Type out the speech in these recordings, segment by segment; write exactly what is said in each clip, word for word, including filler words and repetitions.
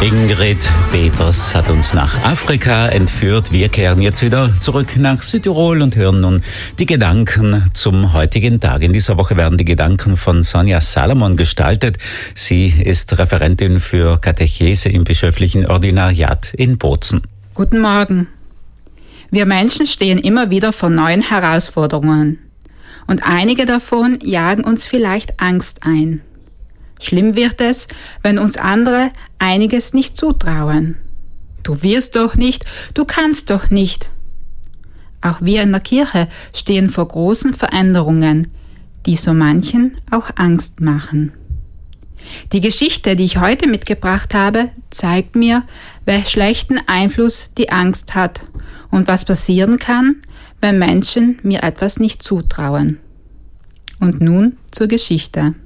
Ingrid Peters hat uns nach Afrika entführt. Wir kehren jetzt wieder zurück nach Südtirol und hören nun die Gedanken zum heutigen Tag. In dieser Woche werden die Gedanken von Sonja Salomon gestaltet. Sie ist Referentin für Katechese im bischöflichen Ordinariat in Bozen. Guten Morgen. Wir Menschen stehen immer wieder vor neuen Herausforderungen. Und einige davon jagen uns vielleicht Angst ein. Schlimm wird es, wenn uns andere einiges nicht zutrauen. Du wirst doch nicht, du kannst doch nicht. Auch wir in der Kirche stehen vor großen Veränderungen, die so manchen auch Angst machen. Die Geschichte, die ich heute mitgebracht habe, zeigt mir, welch schlechten Einfluss die Angst hat und was passieren kann, wenn Menschen mir etwas nicht zutrauen. Und nun zur Geschichte.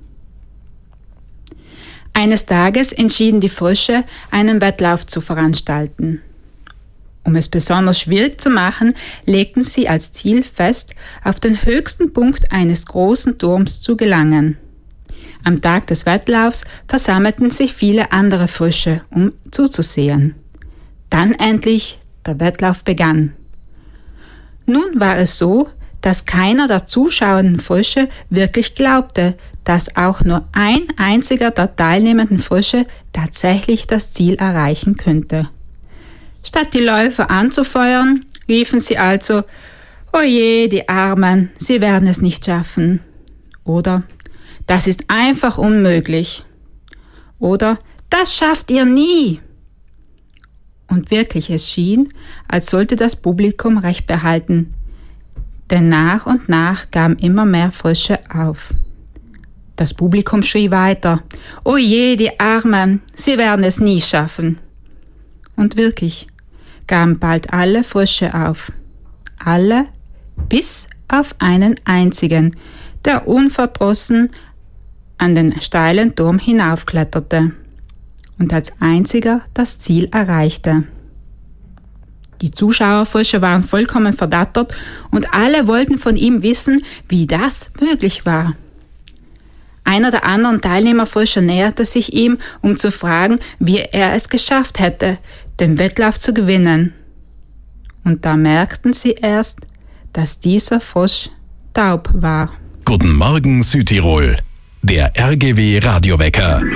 Eines Tages entschieden die Frösche, einen Wettlauf zu veranstalten. Um es besonders schwierig zu machen, legten sie als Ziel fest, auf den höchsten Punkt eines großen Turms zu gelangen. Am Tag des Wettlaufs versammelten sich viele andere Frösche, um zuzusehen. Dann endlich der Wettlauf begann. Nun war es so, dass keiner der zuschauenden Frösche wirklich glaubte, dass auch nur ein einziger der teilnehmenden Frösche tatsächlich das Ziel erreichen könnte. Statt die Läufer anzufeuern, riefen sie also: „Oje, die Armen, sie werden es nicht schaffen." Oder „Das ist einfach unmöglich." Oder „Das schafft ihr nie." Und wirklich, es schien, als sollte das Publikum Recht behalten, denn nach und nach gaben immer mehr Frösche auf. Das Publikum schrie weiter: „Oh je, die Armen, sie werden es nie schaffen." Und wirklich gaben bald alle Frösche auf. Alle, bis auf einen einzigen, der unverdrossen an den steilen Turm hinaufkletterte und als einziger das Ziel erreichte. Die Zuschauerfrösche waren vollkommen verdattert und alle wollten von ihm wissen, wie das möglich war. Einer der anderen Teilnehmerfrösche näherte sich ihm, um zu fragen, wie er es geschafft hätte, den Wettlauf zu gewinnen. Und da merkten sie erst, dass dieser Frosch taub war. Guten Morgen Südtirol, der R G W Radiowecker.